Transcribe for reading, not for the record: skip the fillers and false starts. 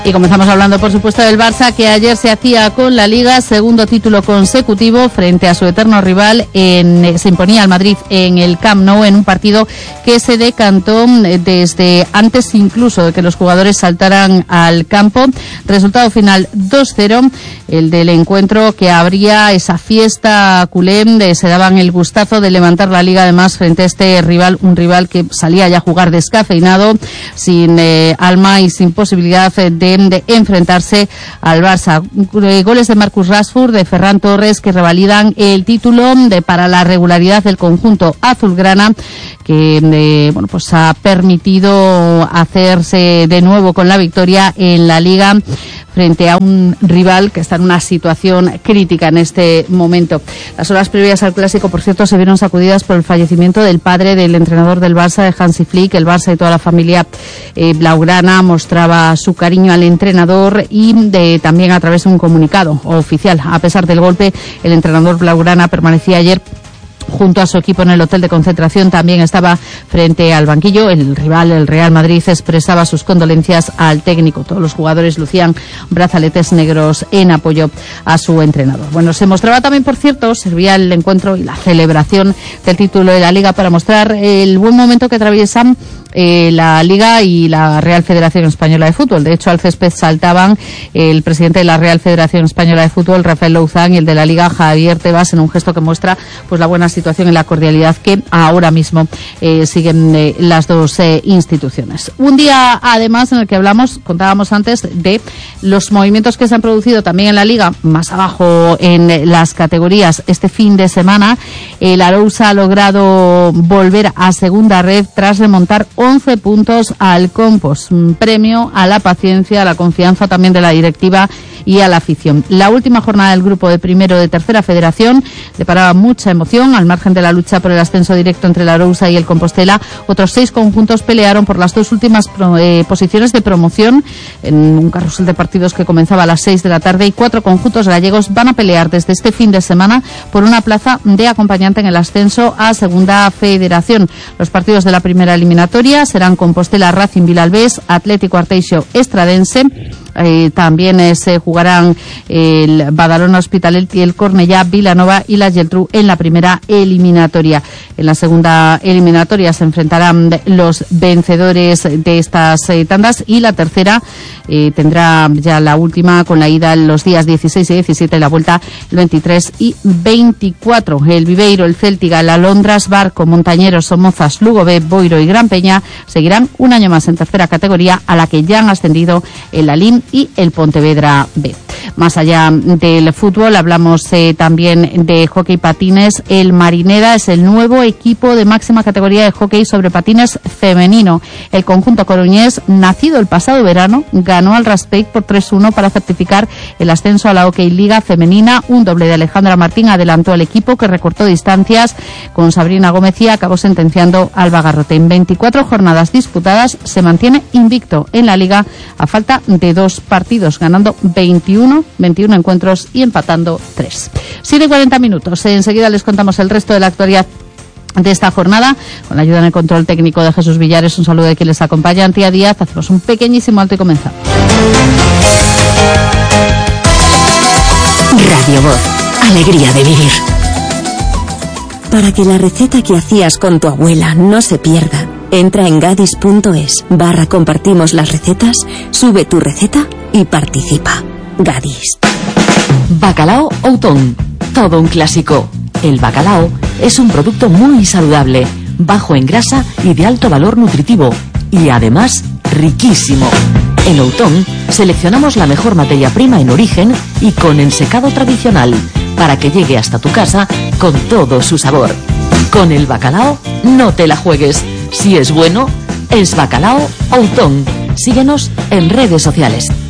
Y comenzamos hablando, por supuesto, del Barça, que ayer se hacía con la Liga, segundo título consecutivo frente a su eterno rival. Se imponía al Madrid en el Camp Nou en un partido que se decantó desde antes incluso de que los jugadores saltaran al campo. Resultado final 2-0, el del encuentro que abría esa fiesta culé. Se daban el gustazo de levantar la Liga, además, frente a este rival, un rival que salía ya a jugar descafeinado, sin alma y sin posibilidad de enfrentarse al Barça. Goles de Marcus Rashford, de Ferran Torres, que revalidan el título para la regularidad del conjunto azulgrana, que pues ha permitido hacerse de nuevo con la victoria en la Liga frente a un rival que está en una situación crítica en este momento. Las horas previas al Clásico, por cierto, se vieron sacudidas por el fallecimiento del padre del entrenador del Barça, de Hansi Flick. El Barça y toda la familia blaugrana mostraba su cariño al entrenador y también a través de un comunicado oficial. A pesar del golpe, el entrenador blaugrana permanecía ayer junto a su equipo en el hotel de concentración. También estaba frente al banquillo. El rival, el Real Madrid, expresaba sus condolencias al técnico. Todos los jugadores lucían brazaletes negros en apoyo a su entrenador. Bueno, se mostraba también, por cierto, servía el encuentro y la celebración del título de la Liga para mostrar el buen momento que atraviesan la Liga y la Real Federación Española de Fútbol. De hecho, al césped saltaban el presidente de la Real Federación Española de Fútbol, Rafael Louzán, y el de la Liga, Javier Tebas, en un gesto que muestra pues la buena situación y la cordialidad que ahora mismo siguen las dos instituciones. Un día, además, en el que contábamos antes de los movimientos que se han producido también en la Liga, más abajo en las categorías. Este fin de semana, el Arousa ha logrado volver a segunda red tras remontar 11 puntos al Compos. Un premio a la paciencia, a la confianza también de la directiva y a la afición. La última jornada del grupo de primero de tercera federación deparaba mucha emoción. Al margen de la lucha por el ascenso directo entre la Arousa y el Compostela, otros 6 conjuntos pelearon por las dos últimas posiciones de promoción en un carrusel de partidos que comenzaba a las 6 de la tarde, y 4 conjuntos gallegos van a pelear desde este fin de semana por una plaza de acompañante en el ascenso a segunda federación. Los partidos de la primera eliminatoria serán Compostela, Racing Vilalbés, Atlético Arteixo, Estradense. También se jugarán el Badalona Hospitalet y el Cornellá Vilanova y la Geltrú en la primera eliminatoria. En la segunda eliminatoria se enfrentarán los vencedores de estas tandas, y la tercera tendrá ya la última con la ida los días 16 y 17 y la vuelta el 23 y 24. El Viveiro, el Céltiga, el Alondras, Barco, Montañeros, Somozas, Lugo B, Boiro y Gran Peña seguirán un año más en tercera categoría, a la que ya han ascendido el Lalín y el Pontevedra B. Más allá del fútbol, hablamos también de hockey patines. El Marineda es el nuevo equipo de máxima categoría de hockey sobre patines femenino. El conjunto coruñés, nacido el pasado verano, ganó al Raspeic por 3-1 para certificar el ascenso a la Hockey Liga femenina. Un doble de Alejandra Martín adelantó al equipo, que recortó distancias con Sabrina Gómez y acabó sentenciando al Bagarrote. En 24 jornadas disputadas se mantiene invicto en la Liga a falta de 2 partidos, ganando 21 encuentros y empatando 3. 7:40 minutos. Enseguida les contamos el resto de la actualidad de esta jornada, con la ayuda en el control técnico de Jesús Villares. Un saludo de quien les acompaña, Antía Díaz. Hacemos un pequeñísimo alto y comenzamos. Radio Voz, alegría de vivir. Para que la receta que hacías con tu abuela no se pierda, entra en gadis.es/compartimos las recetas, sube tu receta y participa. Gadis. Bacalao Outón, todo un clásico. El bacalao es un producto muy saludable, bajo en grasa y de alto valor nutritivo, y además riquísimo. En Outón seleccionamos la mejor materia prima en origen y con ensecado tradicional, para que llegue hasta tu casa con todo su sabor. Con el bacalao no te la juegues. Si es bueno, es Bacalao Outón. Síguenos en redes sociales.